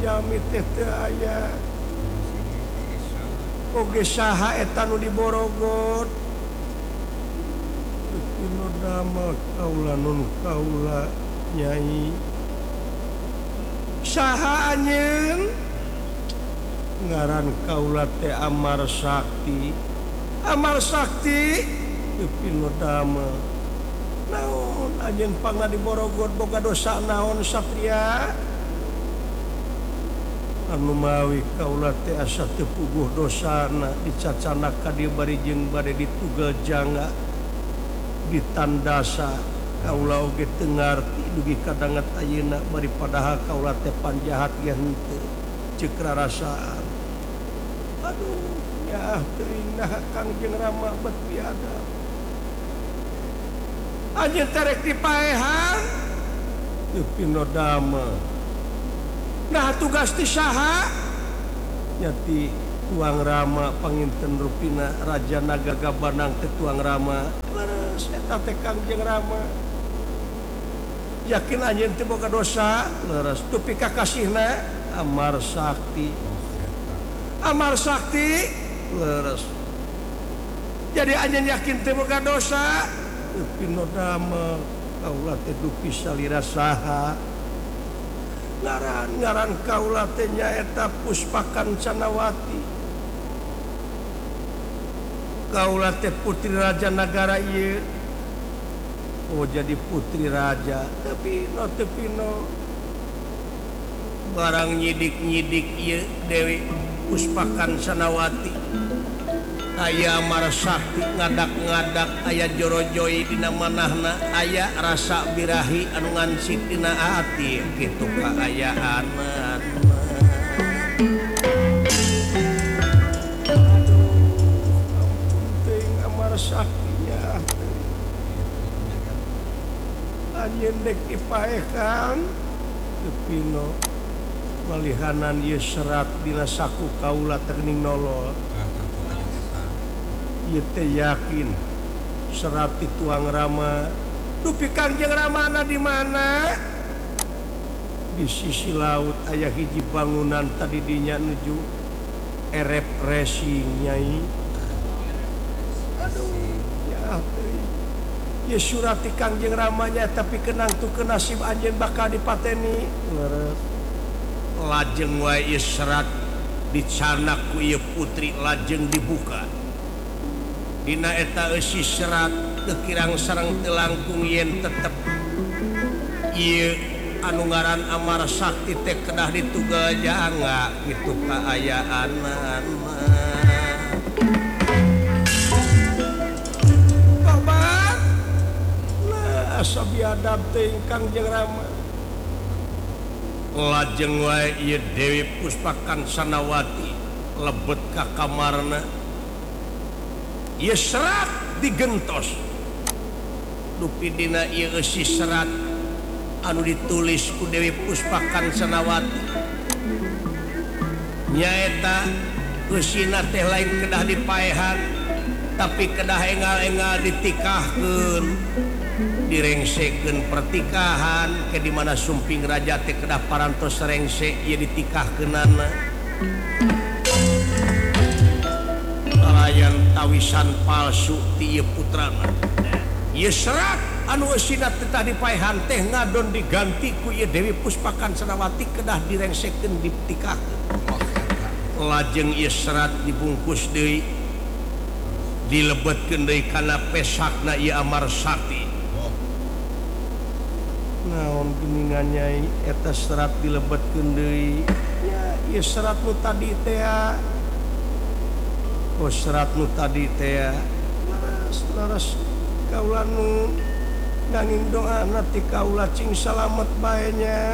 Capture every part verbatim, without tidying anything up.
jami teh teu aya oge saha eta nu di Borogot teu damel kaula nun kaula nyai saha anjeun ngaran kaula teh Amar Sakti Amar Sakti teu pinu damel naon anjeun pangna di Borogot boga dosa naon satria anu mawi kaula teh asa teu puguh dosana dicacana ka dieu bari jeung bade ditugel jangga ditandasa kaula oge teu ngarti dugi kadanget ayeuna bari padahal kaula teh panjahat ge henteu ceuk rarasaan aduh nya teuing nah Kangjeng Rama bet biadab anjeun terek dipaehan teu pinu damel nah tugas ti saha nyati Tuang Rama panginten rupina Raja Nagara Banang teh Tuang Rama leres eta teh Kangjeng Rama yakin anjeun teu boga dosa leres tupi kakasihna Amar Sakti Amar Sakti leres jadi anjeun yakin teu boga dosa teu pinu damel kaula teh dupi salira saha ngaran-ngaran kaula teh nyaeta Puspakan Canawati kaula teh putri raja nagara ieu oh jadi putri raja tapi no tapi no barang nyidik-nyidik ieu Dewi Puspakan Canawati aya Amar Sakti ngadak-ngadak aya jorojoi dina manahna aya rasa birahi anu ngansik dina ati kitu kaayaanan penting Amar Sakti nya anjeun dek dipaehan teu pinu malihanan ieu serat dina saku kaula teu geuning nolol ieu teh yakin serat ti Tuang Rama dupi Kangjeng Ramana di mana di sisi laut aya hiji bangunan tadi dinya nuju erep racing nyai aduh ya teuing ieu surat ti Kangjeng Ramanya tapi kenang tu ke nasib anjeun bakal dipateni leres lajeng wae ieu serat dicanak ku ieu putri lajeng dibuka dina eta eusi serat teu kirang sareng teu langkung yen tetep ieu anu ngaran Amar Sakti teh kedah ditugel jangga kitu kaayaanan Bapak nah asa biadab teuing Kangjeng Rama lajeng wae ieu Dewi Puspakan Canawati lebet ka kamarna ieu serat digentos dupi dina ieu eusi serat anu ditulis ku Dewi Puspakan Canawati nyaeta eusina teh lain kedah dipaehan tapi kedah engal-engal ditikahkeun direngsekeun pertikahan ke di mana sumping raja teh kedah parantos rengse ieu ditikahkeunana layan tawisan palsu ti ieu putrana ieu serat anu eusina teh dipaehan teh ngadon diganti ku ieu Dewi Puspakan Canawati kedah direngsekeun ditikahkeun lajeng ieu serat dibungkus deui dilebetkeun deui kana pesakna ieu Amar Sakti naon geuningan nyai eta serat dilebetkeun deui nya ieu serat nu tadi teh oh serat nu tadi teh laras kaula nu nanging doana ti kaula cing salamet bae nya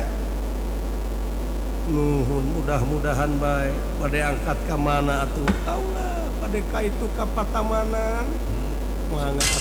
nuhun mudah-mudahan bae bade angkat ka mana atuh kaula bade ka itu ka patamanan mangga